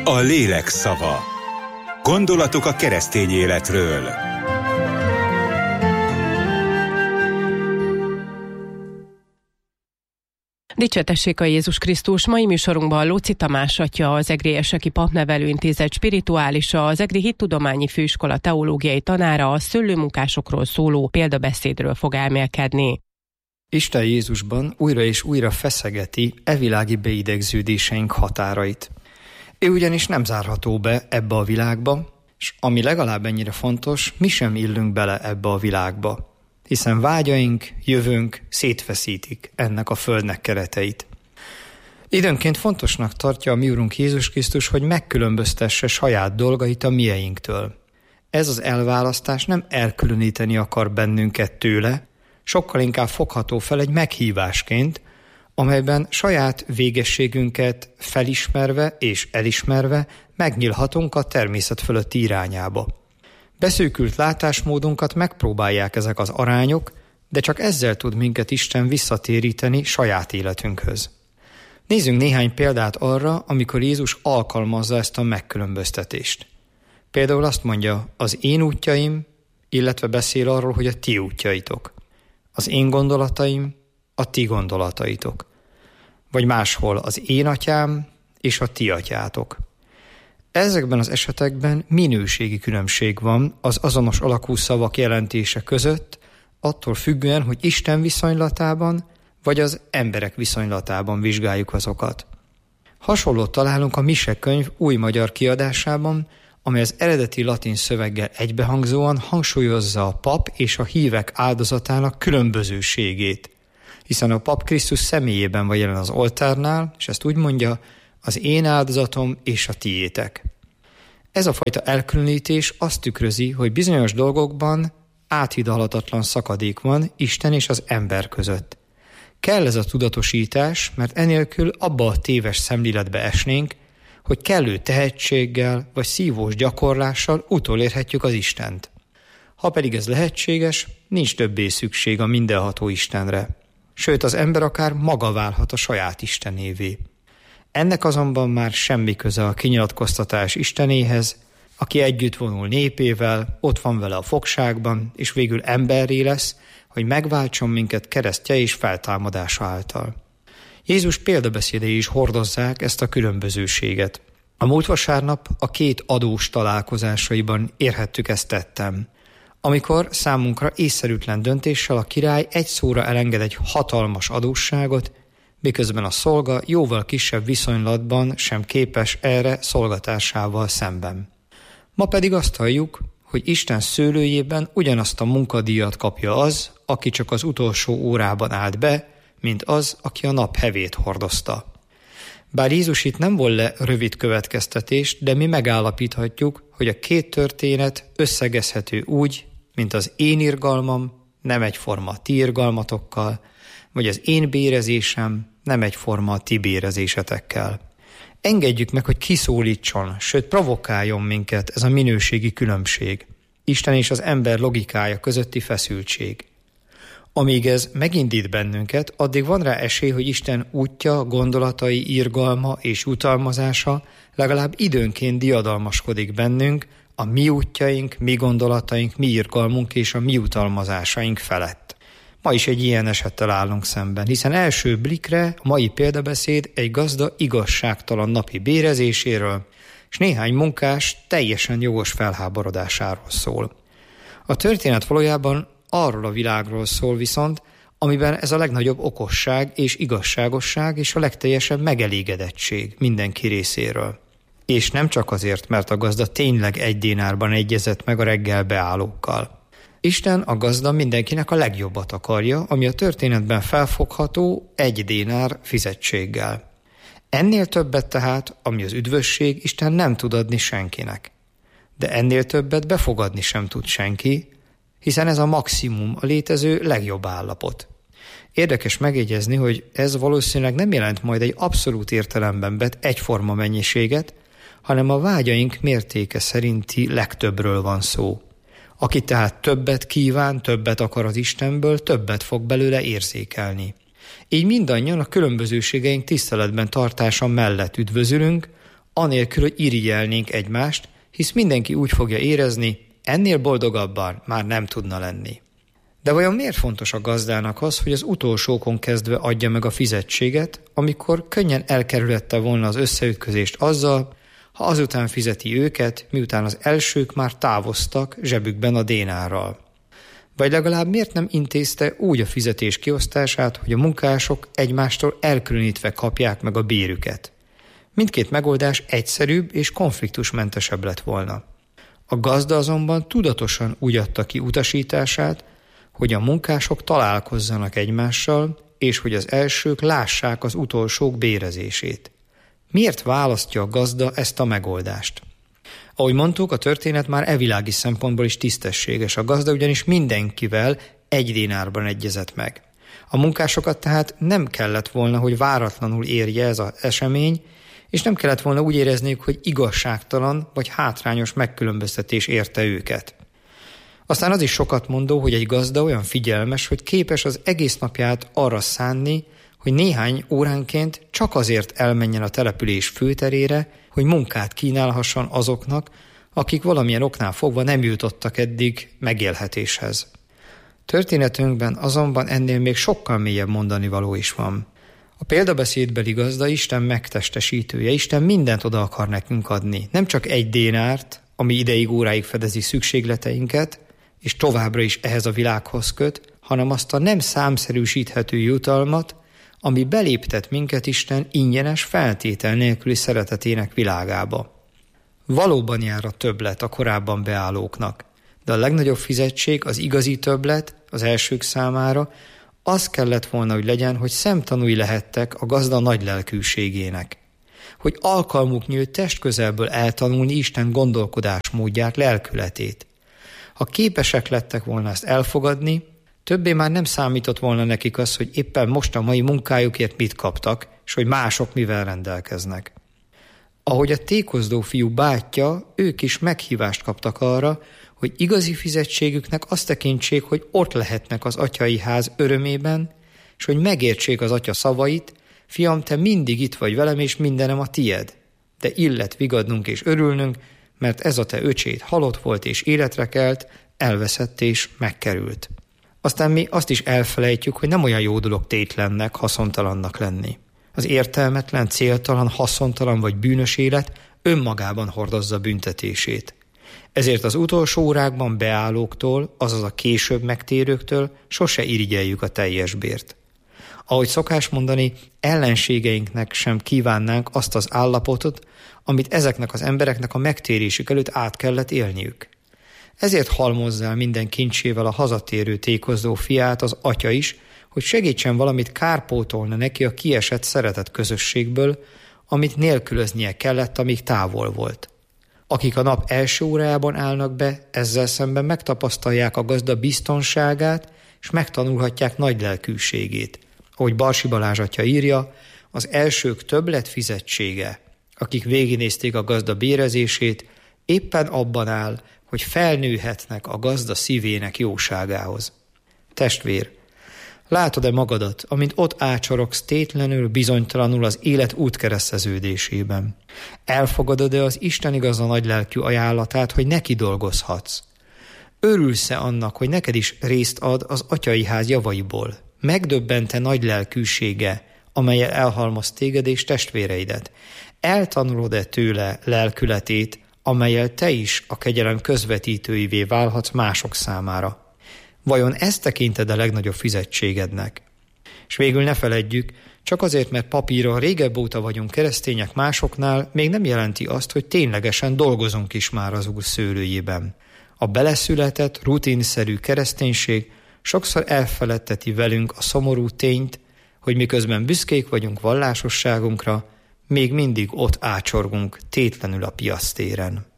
A lélek szava. Gondolatok a keresztény életről. Dicsértessék a Jézus Krisztus! Mai műsorunkban Lóczy Tamás atya, az Egri Eseki Papnevelőintézet spirituálisa, az Egri Hittudományi Főiskola teológiai tanára a szőlőmunkásokról szóló példabeszédről fog elmélkedni. Isten Jézusban újra és újra feszegeti evilági beidegződéseink határait. Ő ugyanis nem zárható be ebbe a világba, és ami legalább ennyire fontos, mi sem illünk bele ebbe a világba, hiszen vágyaink, jövőnk szétfeszítik ennek a földnek kereteit. Időnként fontosnak tartja a mi Urunk Jézus Krisztus, hogy megkülönböztesse saját dolgait a mieinktől. Ez az elválasztás nem elkülöníteni akar bennünket tőle, sokkal inkább fogható fel egy meghívásként, amelyben saját végességünket felismerve és elismerve megnyílhatunk a természet fölötti irányába. Beszűkült látásmódunkat megpróbálják ezek az arányok, de csak ezzel tud minket Isten visszatéríteni saját életünkhöz. Nézzünk néhány példát arra, amikor Jézus alkalmazza ezt a megkülönböztetést. Például azt mondja, az én útjaim, illetve beszél arról, hogy a ti útjaitok. Az én gondolataim, a ti gondolataitok. Vagy máshol az én atyám és a ti atyátok. Ezekben az esetekben minőségi különbség van az azonos alakú szavak jelentése között, attól függően, hogy Isten viszonylatában vagy az emberek viszonylatában vizsgáljuk azokat. Hasonlót találunk a Mise könyv új magyar kiadásában, amely az eredeti latin szöveggel egybehangzóan hangsúlyozza a pap és a hívek áldozatának különbözőségét, hiszen a pap Krisztus személyében van jelen az oltárnál, és ezt úgy mondja, az én áldozatom és a tiétek. Ez a fajta elkülönítés azt tükrözi, hogy bizonyos dolgokban áthidalhatatlan szakadék van Isten és az ember között. Kell ez a tudatosítás, mert enélkül abba a téves szemléletbe esnénk, hogy kellő tehetséggel vagy szívós gyakorlással utolérhetjük az Istent. Ha pedig ez lehetséges, nincs többé szükség a mindenható Istenre. Sőt, az ember akár maga válhat a saját Istenévé. Ennek azonban már semmi köze a kinyilatkoztatás Istenéhez, aki együtt vonul népével, ott van vele a fogságban, és végül emberré lesz, hogy megváltson minket keresztje és feltámadása által. Jézus példabeszédei is hordozzák ezt a különbözőséget. A múlt vasárnap a két adós találkozásaiban érhettük ezt tettem, amikor számunkra észszerűtlen döntéssel a király egy szóra elenged egy hatalmas adósságot, miközben a szolga jóval kisebb viszonylatban sem képes erre szolgatásával szemben. Ma pedig azt halljuk, hogy Isten szőlőjében ugyanazt a munkadíjat kapja az, aki csak az utolsó órában állt be, mint az, aki a nap hevét hordozta. Bár Jézus itt nem von le rövid következtetést, de mi megállapíthatjuk, hogy a két történet összegezhető úgy, mint az én irgalmam nem egyforma a ti irgalmatokkal, vagy az én bérezésem nem egyforma a ti bérezésetekkel. Engedjük meg, hogy kiszólítson, sőt provokáljon minket ez a minőségi különbség, Isten és az ember logikája közötti feszültség. Amíg ez megindít bennünket, addig van rá esély, hogy Isten útja, gondolatai, irgalma és jutalmazása legalább időnként diadalmaskodik bennünk, a mi útjaink, mi gondolataink, mi irgalmunk és a mi jutalmazásaink felett. Ma is egy ilyen esettel állunk szemben, hiszen első blikre a mai példabeszéd egy gazda igazságtalan napi bérezéséről, és néhány munkás teljesen jogos felháborodásáról szól. A történet valójában arról a világról szól viszont, amiben ez a legnagyobb okosság és igazságosság és a legteljesebb megelégedettség mindenki részéről. És nem csak azért, mert a gazda tényleg 1 dénárban egyezett meg a reggel beállókkal. Isten, a gazda mindenkinek a legjobbat akarja, ami a történetben felfogható 1 dénár fizetséggel. Ennél többet tehát, ami az üdvösség, Isten nem tud adni senkinek. De ennél többet befogadni sem tud senki, hiszen ez a maximum, a létező legjobb állapot. Érdekes megjegyezni, hogy ez valószínűleg nem jelent majd egy abszolút értelemben vett egyforma mennyiséget, hanem a vágyaink mértéke szerinti legtöbbről van szó. Aki tehát többet kíván, többet akar az Istenből, többet fog belőle érzékelni. Így mindannyian a különbözőségeink tiszteletben tartása mellett üdvözülünk, anélkül, hogy irigyelnénk egymást, hisz mindenki úgy fogja érezni, ennél boldogabban már nem tudna lenni. De vajon miért fontos a gazdának az, hogy az utolsókon kezdve adja meg a fizetséget, amikor könnyen elkerülhette volna az összeütközést azzal, ha azután fizeti őket, miután az elsők már távoztak zsebükben a dénárral? Vagy legalább miért nem intézte úgy a fizetés kiosztását, hogy a munkások egymástól elkülönítve kapják meg a bérüket? Mindkét megoldás egyszerűbb és konfliktusmentesebb lett volna. A gazda azonban tudatosan úgy adta ki utasítását, hogy a munkások találkozzanak egymással, és hogy az elsők lássák az utolsók bérezését. Miért választja a gazda ezt a megoldást? Ahogy mondtuk, a történet már evilági szempontból is tisztességes. A gazda ugyanis mindenkivel egy dénárban egyezett meg. A munkásokat tehát nem kellett volna, hogy váratlanul érje ez az esemény, és nem kellett volna úgy érezniük, hogy igazságtalan vagy hátrányos megkülönböztetés érte őket. Aztán az is sokat mondó, hogy egy gazda olyan figyelmes, hogy képes az egész napját arra szánni, hogy néhány óránként csak azért elmenjen a település főterére, hogy munkát kínálhasson azoknak, akik valamilyen oknál fogva nem jutottak eddig megélhetéshez. Történetünkben azonban ennél még sokkal mélyebb mondanivaló is van. A példabeszédbeli gazda Isten megtestesítője, Isten mindent oda akar nekünk adni. Nem csak egy dénárt, ami ideig óráig fedezi szükségleteinket, és továbbra is ehhez a világhoz köt, hanem azt a nem számszerűsíthető jutalmat, ami beléptet minket Isten ingyenes feltétel nélküli szeretetének világába. Valóban jár a többlet a korábban beállóknak, de a legnagyobb fizetség, az igazi többlet az elsők számára az kellett volna, hogy legyen, hogy szemtanúi lehettek a gazda nagylelkűségének. Hogy alkalmuk nyílt testközelből eltanulni Isten gondolkodásmódját, lelkületét. Ha képesek lettek volna ezt elfogadni, többé már nem számított volna nekik az, hogy éppen most a mai munkájukért mit kaptak, és hogy mások mivel rendelkeznek. Ahogy a tékozdó fiú bátyja, ők is meghívást kaptak arra, hogy igazi fizetségüknek azt tekintsék, hogy ott lehetnek az atyai ház örömében, és hogy megértsék az atya szavait, fiam, te mindig itt vagy velem, és mindenem a tied. De illet vigadnunk és örülnünk, mert ez a te öcséd halott volt és életre kelt, elveszett és megkerült. Aztán mi azt is elfelejtjük, hogy nem olyan jó dolog tétlennek, haszontalannak lenni. Az értelmetlen, céltalan, haszontalan vagy bűnös élet önmagában hordozza büntetését. Ezért az utolsó órákban beállóktól, azaz a később megtérőktől sose irigyeljük a teljes bért. Ahogy szokás mondani, ellenségeinknek sem kívánnánk azt az állapotot, amit ezeknek az embereknek a megtérésük előtt át kellett élniük. Ezért halmozzál minden kincsével a hazatérő tékozdó fiát az atya is, hogy segítsen valamit kárpótolna neki a kiesett szeretett közösségből, amit nélkülöznie kellett, amíg távol volt. Akik a nap első órájában állnak be, ezzel szemben megtapasztalják a gazda biztonságát, és megtanulhatják nagy lelkűségét. Ahogy Barsi Balázs atya írja, az elsők többlet fizetsége, akik végignézték a gazda bérezését, éppen abban áll, hogy felnőhetnek a gazda szívének jóságához. Testvér, látod-e magadat, amint ott ácsorogsz tétlenül, bizonytalanul az élet útkereszteződésében? Elfogadod-e az Isten igaz a nagylelkű ajánlatát, hogy neki dolgozhatsz? Örülsz-e annak, hogy neked is részt ad az atyai ház javaiból? Megdöbbente nagy lelkűsége, amellyel elhalmoz téged és testvéreidet? Eltanulod-e tőle lelkületét, amellyel te is a kegyelem közvetítőivé válhatsz mások számára? Vajon ezt tekinted a legnagyobb fizetségednek? És végül ne feledjük, csak azért, mert papíron régebb óta vagyunk keresztények másoknál, még nem jelenti azt, hogy ténylegesen dolgozunk is már az Úr szőlőjében. A beleszületett, rutinszerű kereszténység sokszor elfeledteti velünk a szomorú tényt, hogy miközben büszkék vagyunk vallásosságunkra, még mindig ott ácsorgunk tétlenül a piactéren.